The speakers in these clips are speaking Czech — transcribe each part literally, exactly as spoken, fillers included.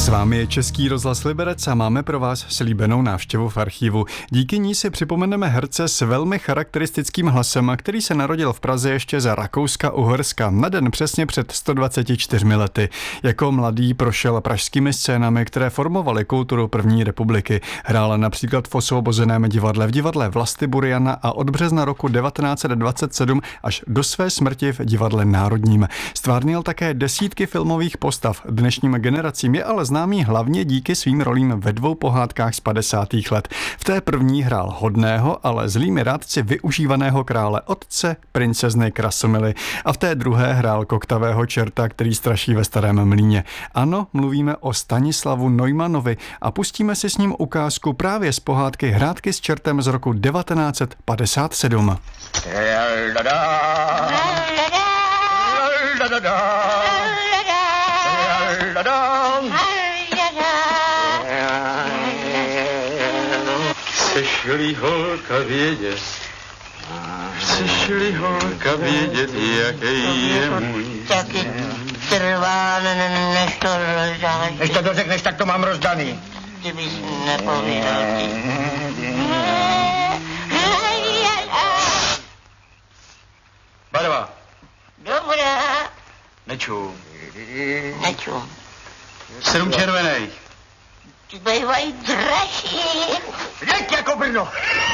S vámi je Český rozhlas Liberec a máme pro vás slíbenou návštěvu v archivu. Díky ní si připomeneme herce s velmi charakteristickým hlasem, který se narodil v Praze ještě za Rakouska-Uherska na den přesně před sto dvaceti čtyřmi lety. Jako mladý prošel pražskými scénami, které formovaly kulturu první republiky. Hrál například v Osvobozeném divadle, v divadle Vlasty Buriana a od března roku devatenáct set dvacet sedm až do své smrti v divadle Národním. Stvárnil také desítky filmových postav. Dnešním generacím je ale známý hlavně díky svým rolím ve dvou pohádkách z padesátých let. V té první hrál hodného, ale zlými rádci využívaného krále, otce princezny Krasomily, a v té druhé hrál koktavého čerta, který straší ve Starém Mlýně. Ano, mluvíme o Stanislavu Neumannovi a pustíme si s ním ukázku právě z pohádky Hrátky s čertem z roku devatenáct set padesát sedm. Chceš-li holka vědět, chceš-li holka vědět, jaký je můj. Taky trvá, než to rozdáš. Než to dořekneš, tak to mám rozdaný. Kdybys nepovídal ty. Barva. Dobrá. Nečum. Nečum. Sedm červených. Ty bývají dražší. Jak jako Brno.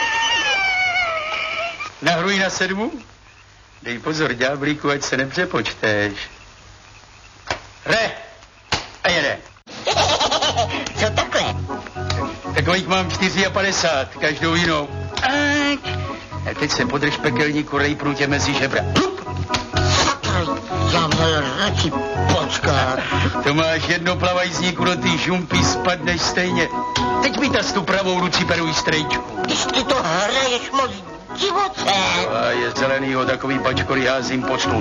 Nahruj na sedmu? Dej pozor, ďáblíku, ať se nepřepočteš. Re! A jede. Co takhle? Takových mám padesát čtyři, každou jinou. A teď se podrž pekelníku, rejpnu tě mezi žebra. Já měl radši počkat. To máš jedno plavajícníku do té žumpy, spadneš stejně. Teď mi tas tu pravou ruci peruj strejčku. Když ty to hraješ moc divoce. A je zelenýho takový pačkory házím počnu.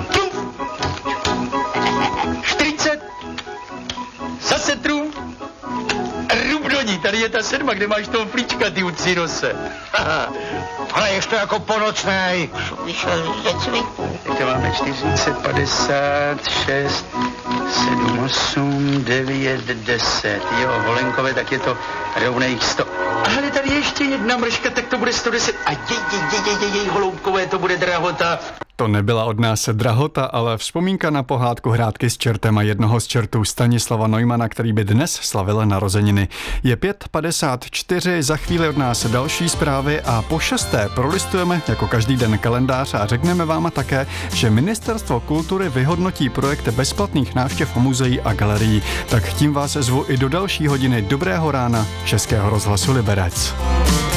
čtyřicet. Zase trům. Rubnoní, tady je ta sedma, kde máš toho flíčka, ty ucinose. Hraješ to jako ponocnej. Vyšel ze cviku. Teď to máme čtyřicet, padesát šest, sedm, osm, devět, deset. Jo, Holenkové, tak je to rovných sto. Ale tady ještě jedna mrška, tak to bude sto deset. A jej, jej, jej, jej, jej, Holoubkové, to bude drahota. To nebyla od nás drahota, ale vzpomínka na pohádku Hrátky s čertem a jednoho z čertů Stanislava Neumanna, který by dnes slavil narozeniny. Je pět padesát čtyři, za chvíli od nás další zprávy a po šesté prolistujeme jako každý den kalendář a řekneme vám také, že Ministerstvo kultury vyhodnotí projekt bezplatných návštěv muzeí a galerií. Tak tím vás zvu i do další hodiny dobrého rána Českého rozhlasu Liberec.